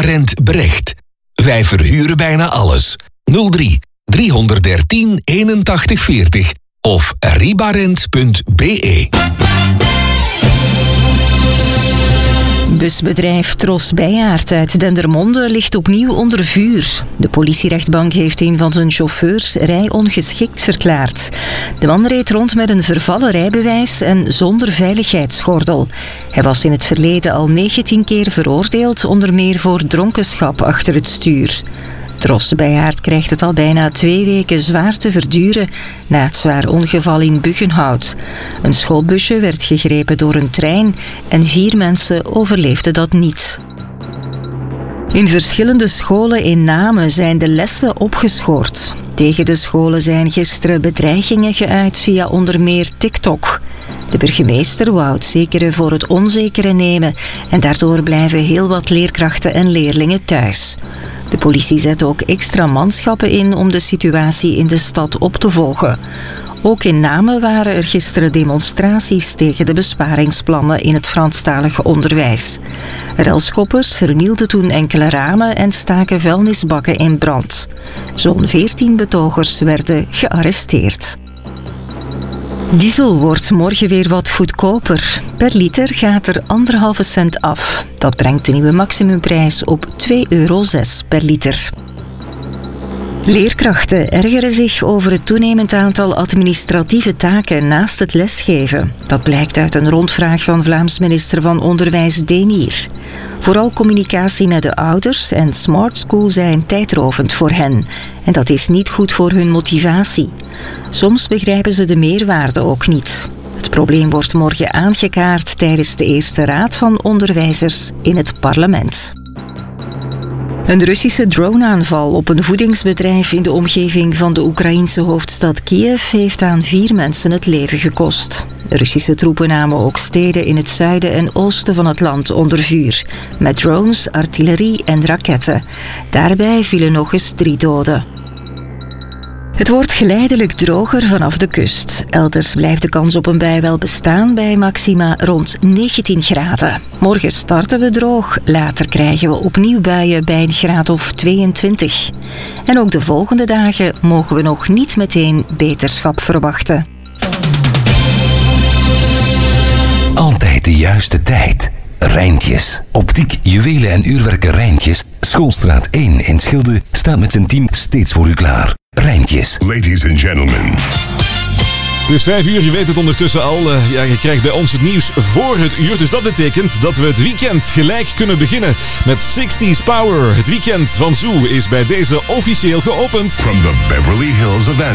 Ribarent Brecht. Wij verhuren bijna alles. 03 313 81 40 of ribarent.be. Busbedrijf Tros Bijaert uit Dendermonde ligt opnieuw onder vuur. De politierechtbank heeft een van zijn chauffeurs rijongeschikt verklaard. De man reed rond met een vervallen rijbewijs en zonder veiligheidsgordel. Hij was in het verleden al 19 keer veroordeeld, onder meer voor dronkenschap achter het stuur. Tros Bijaert krijgt het al bijna 2 weken zwaar te verduren na het zwaar ongeval in Buggenhout. Een schoolbusje werd gegrepen door een trein en 4 mensen overleefden dat niet. In verschillende scholen in Namen zijn de lessen opgeschort. Tegen de scholen zijn gisteren bedreigingen geuit via onder meer TikTok. De burgemeester wou het zekere voor het onzekere nemen en daardoor blijven heel wat leerkrachten en leerlingen thuis. De politie zet ook extra manschappen in om de situatie in de stad op te volgen. Ook in Namen waren er gisteren demonstraties tegen de besparingsplannen in het Franstalige onderwijs. Relschoppers vernielden toen enkele ramen en staken vuilnisbakken in brand. Zo'n 14 betogers werden gearresteerd. Diesel wordt morgen weer wat goedkoper. Per liter gaat er 1,5 cent af. Dat brengt de nieuwe maximumprijs op €2,06 per liter. Leerkrachten ergeren zich over het toenemend aantal administratieve taken naast het lesgeven. Dat blijkt uit een rondvraag van Vlaams minister van Onderwijs Demir. Vooral communicatie met de ouders en Smart School zijn tijdrovend voor hen. En dat is niet goed voor hun motivatie. Soms begrijpen ze de meerwaarde ook niet. Het probleem wordt morgen aangekaart tijdens de eerste raad van onderwijzers in het parlement. Een Russische droneaanval op een voedingsbedrijf in de omgeving van de Oekraïense hoofdstad Kiev heeft aan 4 mensen het leven gekost. Russische troepen namen ook steden in het zuiden en oosten van het land onder vuur, met drones, artillerie en raketten. Daarbij vielen nog eens 3 doden. Het wordt geleidelijk droger vanaf de kust. Elders blijft de kans op een bui wel bestaan bij maxima rond 19 graden. Morgen starten we droog, later krijgen we opnieuw buien bij een graad of 22. En ook de volgende dagen mogen we nog niet meteen beterschap verwachten. Altijd de juiste tijd. Rijntjes. Optiek, juwelen en uurwerken Rijntjes. Schoolstraat 1 in Schilde staat met zijn team steeds voor u klaar. Rijntjes. Ladies and gentlemen. Het is 5 uur, je weet het ondertussen al. Je krijgt bij ons het nieuws voor het uur. Dus dat betekent dat we het weekend gelijk kunnen beginnen met 60s Power. Het weekend van Zoo is bij deze officieel geopend. From the Beverly Hills of